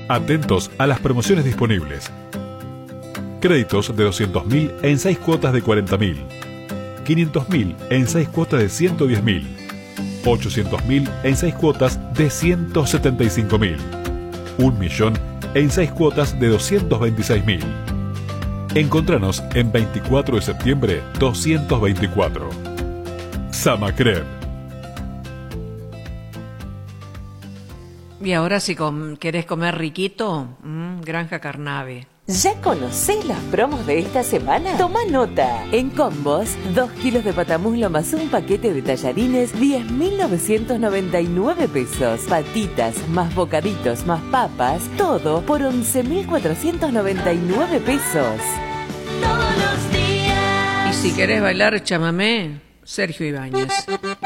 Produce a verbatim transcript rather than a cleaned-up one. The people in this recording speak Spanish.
Atentos a las promociones disponibles. Créditos de doscientos mil en seis cuotas de cuarenta mil. quinientos mil en seis cuotas de ciento diez mil. ochocientos mil en seis cuotas de ciento setenta y cinco mil. un millón en seis cuotas de doscientos veintiséis mil. Encontranos en veinticuatro de septiembre doscientos veinticuatro. Samacred. Y ahora si com querés comer riquito, mmm, Granja Carnave. ¿Ya conocés las promos de esta semana? Toma nota. En combos, dos kilos de patamuslo más un paquete de tallarines, diez mil novecientos noventa y nueve pesos. Patitas más bocaditos más papas, todo por once mil cuatrocientos noventa y nueve pesos. Todos los días. Y si querés bailar chamamé, Sergio Ibáñez.